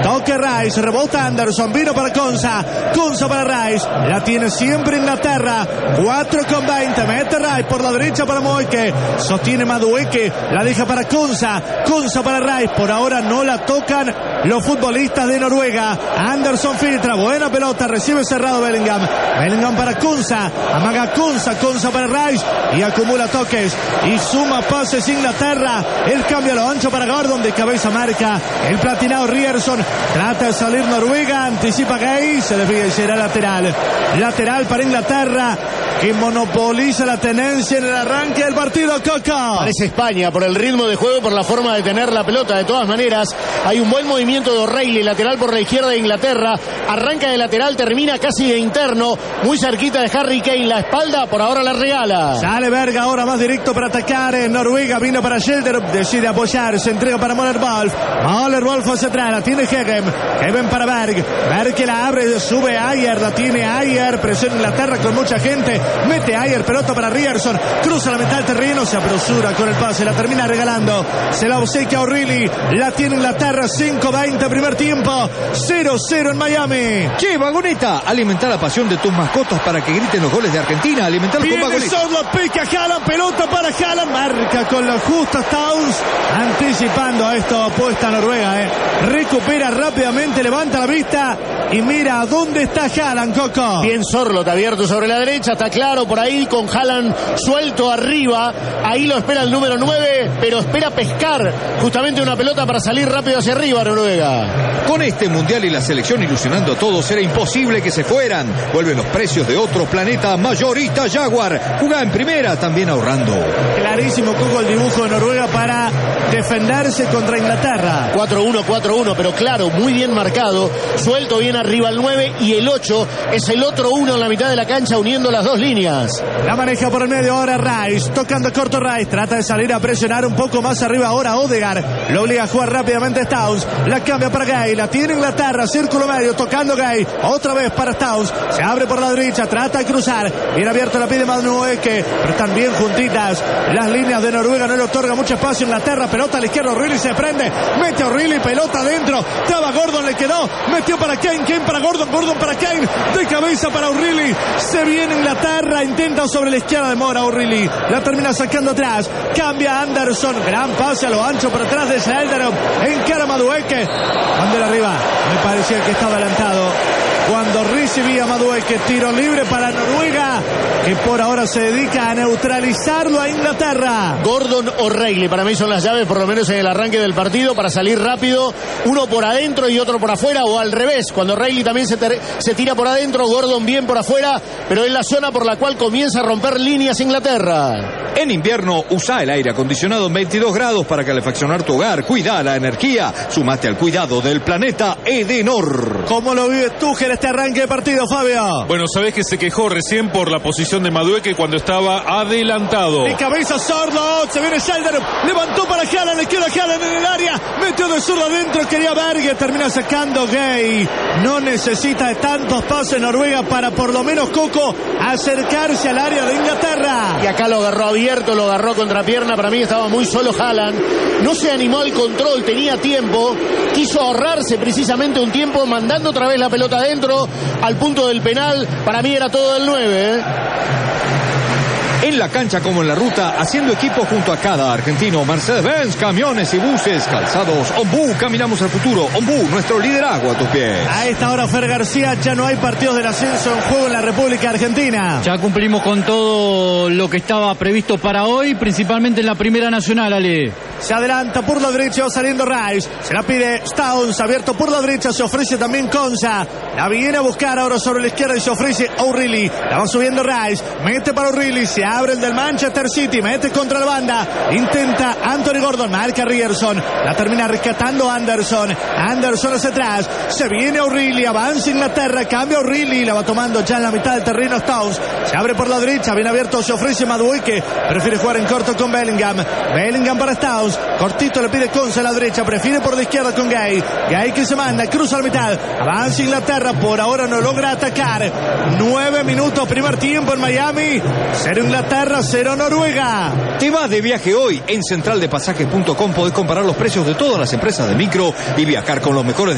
Toque Rice, rebota Anderson, vino para Konsa para Rice, la tiene siempre Inglaterra. 4:20, mete Rice por la derecha para Madueke, sostiene Madueke, la deja para Konsa para Rice. Por ahora no la tocan los futbolistas de Noruega. Anderson filtra, buena pelota, recibe cerrado Bellingham para Konsa, amaga Konsa para Rice y acumula toques y suma pases Inglaterra. El cambio a lo ancho para Gordon, de cabeza marca el platinado Ryerson, trata de salir Noruega, anticipa Gay, se desvía y será lateral para Inglaterra, que monopoliza la tenencia en el arranque del partido. Coco, parece España por el ritmo de juego, por la forma de tener la pelota. De todas maneras, hay un buen movimiento de O'Reilly, lateral por la izquierda de Inglaterra, arranca de lateral, termina casi de interno, muy cerquita de Harry Kane, la espalda por ahora la regala. Sale Berg ahora más directo para atacar en Noruega, vino para Schelderup, decide apoyar, se entrega para Møller-Wolf hacia atrás, la tiene Hegem para Berg que la abre, sube Ayer, la tiene Ayer, presiona Inglaterra con mucha gente, mete Ayer, pelota para Ryerson, cruza la mitad del terreno, se apresura con el pase, la termina regalando, se la obsequia O'Reilly, la tiene Inglaterra. 5:20 primer tiempo, 0-0 en Miami. Che, Vagoneta, alimenta la pasión de tus mascotas para que griten los goles de Argentina, alimentarlos con Vagoneta. Solo pica Haaland, pelota para Haaland, marca con la justa Towns, anticipando a esto apuesta Noruega, recupera rápidamente, levanta la vista y mira a dónde está Haaland, Coco. Bien Sorloth abierto sobre la derecha, está claro por ahí con Haaland suelto arriba, ahí lo espera el número 9, pero espera pescar justamente una pelota para salir rápido hacia arriba Noruega. Con este mundial y la selección ilusionando a todos, era imposible que se fueran. Vuelven los precios de otro planeta, Mayorista Jaguar. Juega en primera, también ahorrando. Clarísimo, Coco, el dibujo de Noruega para defenderse contra Inglaterra. 4-1, pero claro, muy bien marcado. Suelto bien arriba el 9 y el 8 es el otro 1 en la mitad de la cancha uniendo las dos líneas. La maneja por el medio ahora Rice, tocando corto Rice, trata de salir a presionar un poco más arriba ahora Odegaard. Lo obliga a jugar rápidamente Towns, la cambia para Gay, la tiene Inglaterra, círculo medio, tocando Gay, otra vez para Towns, se abre por la derecha, trata de cruzar, bien abierto la pide Madueke, pero están bien juntitas las líneas de Noruega, no le otorga mucho espacio Inglaterra, pelota a la izquierda, O'Reilly se prende, mete a O'Reilly, pelota adentro, estaba Gordon, le quedó, metió para Kane, Kane para Gordon para Kane, de cabeza para O'Reilly, se viene Inglaterra, intenta sobre la izquierda de Mora O'Reilly, la termina sacando atrás, cambia Anderson, gran pase a lo ancho por atrás de Schelderup, encara Madueke, bandera arriba, me parecía que estaba adelantado cuando recibía Madueke, tiro libre para Noruega, que por ahora se dedica a neutralizarlo a Inglaterra. Gordon O'Reilly para mí son las llaves, por lo menos en el arranque del partido, para salir rápido, uno por adentro y otro por afuera, o al revés, cuando O'Reilly también se tira por adentro, Gordon bien por afuera, pero es la zona por la cual comienza a romper líneas Inglaterra. En invierno, usa el aire acondicionado en 22 grados para calefaccionar tu hogar. Cuida la energía. Sumate al cuidado del planeta Edenor. ¿Cómo lo vives tú, en este arranque de partido, Fabio? Bueno, sabés que se quejó recién por la posición de Madueke cuando estaba adelantado. De cabeza Sorloth, se viene Schelderup, levantó para Haaland, le queda Haaland en el área, metió de zurdo adentro, quería Berge, termina sacando Gay. No necesita de tantos pases Noruega para por lo menos Coco acercarse al área de Inglaterra. Y acá lo agarró abierto, lo agarró contra pierna, para mí estaba muy solo Haaland, no se animó al control, tenía tiempo, quiso ahorrarse precisamente un tiempo mandando otra vez la pelota adentro al punto del penal, para mí era todo del 9. En la cancha como en la ruta, haciendo equipo junto a cada argentino. Mercedes-Benz, camiones y buses, calzados Ombú, caminamos al futuro. Ombú, nuestro liderazgo a tus pies. A esta hora, Fer García, ya no hay partidos del ascenso en juego en la República Argentina. Ya cumplimos con todo lo que estaba previsto para hoy, principalmente en la Primera Nacional, Ale. Se adelanta por la derecha, va saliendo Rice, se la pide Towns, abierto por la derecha, se ofrece también Konsa, la viene a buscar ahora sobre la izquierda y se ofrece O'Reilly, la va subiendo Rice, mete para O'Reilly, se abre el del Manchester City, mete contra la banda, intenta Anthony Gordon, marca Ryerson, la termina rescatando Anderson hacia atrás, se viene O'Reilly, avanza Inglaterra, cambia O'Reilly, la va tomando ya en la mitad del terreno Towns, se abre por la derecha, bien abierto, se ofrece Madueke, prefiere jugar en corto con Bellingham para Towns, cortito le pide Konsa a la derecha, prefiere por la izquierda con Gay que se manda, cruza la mitad, avanza Inglaterra, por ahora no logra atacar. 9 minutos primer tiempo en Miami, 0 Inglaterra, 0 Noruega. Te vas de viaje hoy. En centraldepasajes.com podés comparar los precios de todas las empresas de micro y viajar con los mejores